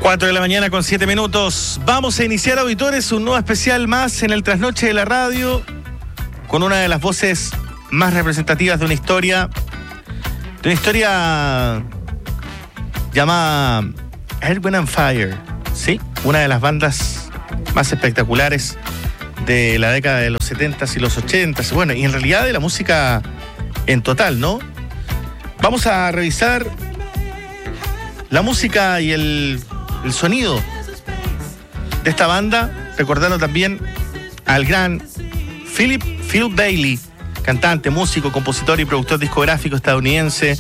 4 de la mañana con 7 minutos. Vamos a iniciar, auditores, un nuevo especial más en el Trasnoche de la Radio, con una de las voces más representativas de una historia llamada Earth, Wind & Fire. Sí, una de las bandas más espectaculares de la década de los 70s y los 80s. Bueno, y en realidad de la música en total, ¿no? Vamos a revisar la música y el sonido de esta banda, recordando también al gran Phil Bailey, cantante, músico, compositor y productor discográfico estadounidense.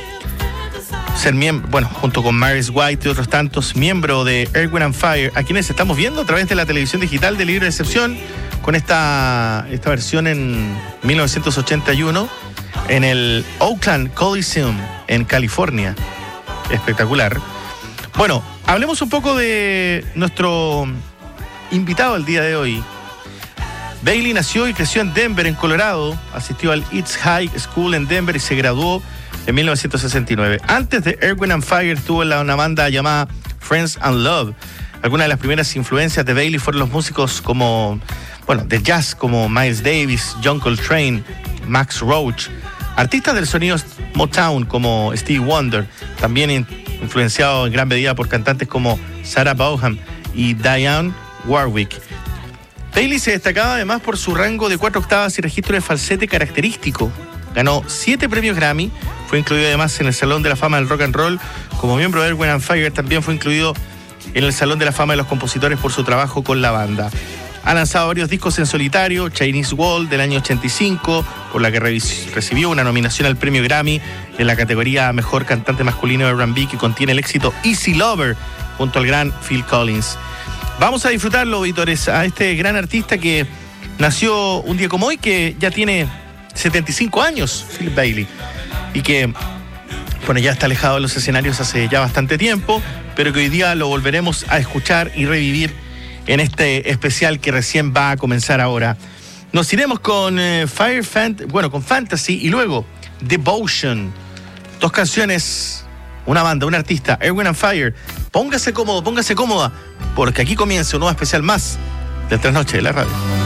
Ser miembro, junto con Maurice White y otros tantos, miembro de Earth, Wind & Fire, a quienes estamos viendo a través de la televisión digital de Libre Excepción, con esta versión en 1981 en el Oakland Coliseum en California. Espectacular. Bueno, hablemos un poco de nuestro invitado el día de hoy. Bailey nació y creció en Denver, en Colorado. Asistió al East High School en Denver y se graduó en 1969. Antes de Earth, Wind & Fire estuvo en una banda llamada Friends and Love. Algunas de las primeras influencias de Bailey fueron los músicos de jazz como Miles Davis, John Coltrane, Max Roach. Artistas del sonido Motown como Stevie Wonder, también influenciado en gran medida por cantantes como Sarah Vaughan y Dionne Warwick. Bailey se destacaba además por su rango de 4 octavas y registro de falsete característico. Ganó 7 premios Grammy, fue incluido además en el Salón de la Fama del Rock and Roll. Como miembro de Earth, Wind & Fire también fue incluido en el Salón de la Fama de los Compositores por su trabajo con la banda. Ha lanzado varios discos en solitario, Chinese Wall del año 85, por la que recibió una nominación al premio Grammy en la categoría Mejor Cantante Masculino de R&B, que contiene el éxito Easy Lover, junto al gran Phil Collins. Vamos a disfrutarlo, auditores, a este gran artista que nació un día como hoy, que ya tiene 75 años, Phil Bailey, y que ya está alejado de los escenarios hace ya bastante tiempo, pero que hoy día lo volveremos a escuchar y revivir en este especial que recién va a comenzar ahora. Nos iremos con con Fantasy y luego Devotion. 2 canciones, una banda, un artista, Earth, Wind & Fire. Póngase cómodo, póngase cómoda, porque aquí comienza un nuevo especial más del Trasnoche de la Radio.